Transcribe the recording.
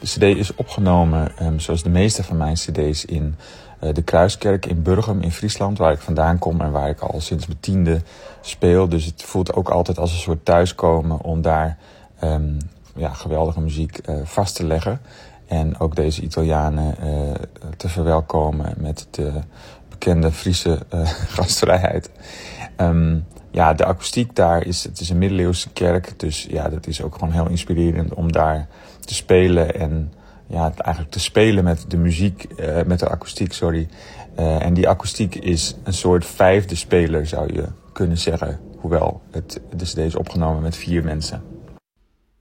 De cd is opgenomen, zoals de meeste van mijn cd's, in de Kruiskerk in Burgum in Friesland, waar ik vandaan kom en waar ik al sinds mijn 10e speel. Dus het voelt ook altijd als een soort thuiskomen om daar geweldige muziek vast te leggen. En ook deze Italianen te verwelkomen met de bekende Friese gastvrijheid. De akoestiek daar het is een middeleeuwse kerk. Dus ja, dat is ook gewoon heel inspirerend om daar te spelen. En ja, eigenlijk te spelen met de muziek, met de akoestiek, sorry. En die akoestiek is een soort 5e speler, zou je kunnen zeggen. Hoewel de cd is opgenomen met 4 mensen.